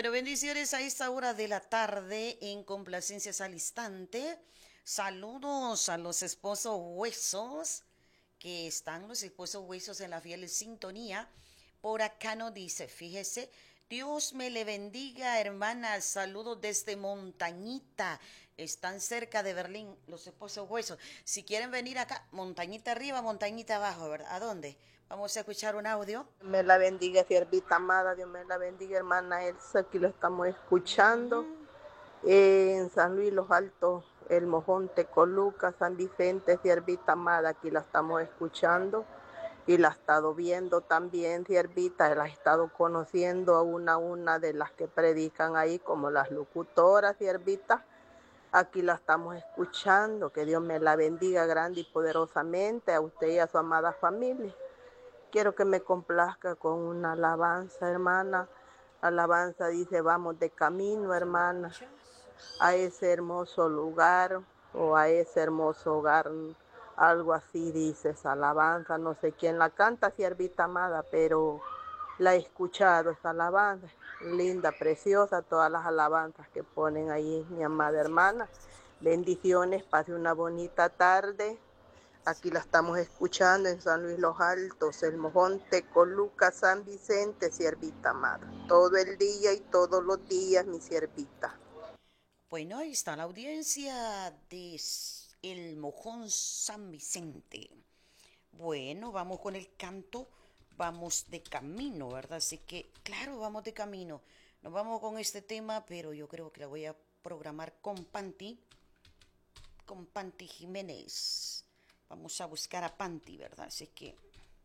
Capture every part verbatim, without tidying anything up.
Bueno, bendiciones a esta hora de la tarde en Complacencias al Instante. Saludos a los esposos huesos, que están los esposos huesos en la fiel sintonía. Por acá nos dice, fíjese, Dios me le bendiga, hermana. Saludos desde Montañita. Están cerca de Berlín, los esposos huesos. Si quieren venir acá, montañita arriba, montañita abajo, ¿verdad? ¿A dónde? Vamos a escuchar un audio. Dios me la bendiga, siervita amada. Dios me la bendiga, hermana Elsa. Aquí lo estamos escuchando. Uh-huh. Eh, en San Luis Los Altos, El Mojón, Tecoluca, San Vicente, siervita amada. Aquí la estamos escuchando. Y la he estado viendo también, siervita. La he estado conociendo a una a una de las que predican ahí, como las locutoras, siervita. Aquí la estamos escuchando. Que Dios me la bendiga grande y poderosamente a usted y a su amada familia. Quiero que me complazca con una alabanza, hermana. Alabanza dice, vamos de camino, hermana, a ese hermoso lugar o a ese hermoso hogar. Algo así dice esa alabanza. No sé quién la canta, siervita amada, pero la he escuchado, esa alabanza. Linda, preciosa, todas las alabanzas que ponen ahí, mi amada hermana. Bendiciones, pase una bonita tarde. Aquí la estamos escuchando en San Luis Los Altos, El Mojón, Tecoluca, San Vicente, siervita amada. Todo el día y todos los días, mi siervita. Bueno, ahí está la audiencia de El Mojón San Vicente. Bueno, vamos con el canto, vamos de camino, ¿verdad? Así que, claro, vamos de camino. Nos vamos con este tema, pero yo creo que la voy a programar con Panti, con Panti Jiménez. Vamos a buscar a Panti, ¿verdad? Así que,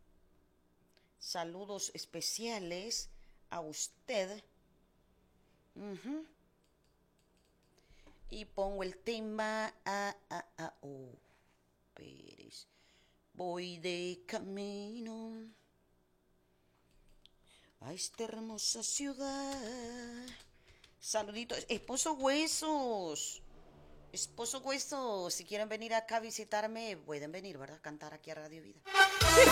saludos especiales a usted. Uh-huh. Y pongo el tema a, a, a, oh, Pérez. Voy de camino a esta hermosa ciudad. Saluditos, esposo huesos. Esposo huesos, si quieren venir acá a visitarme, pueden venir, ¿verdad? Cantar aquí a Radio Vida.